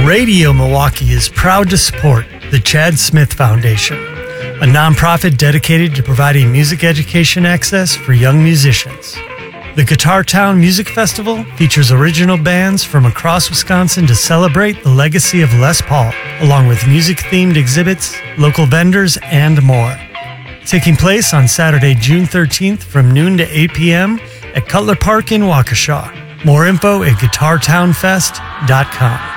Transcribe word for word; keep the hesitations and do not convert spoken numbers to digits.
Radio Milwaukee is proud to support the Chad Smith Foundation, a nonprofit dedicated to providing music education access for young musicians. The Guitar Town Music Festival features original bands from across Wisconsin to celebrate the legacy of Les Paul, along with music-themed exhibits, local vendors, and more. Taking place on Saturday, June thirteenth from noon to eight p.m. at Cutler Park in Waukesha. More info at guitar town fest dot com.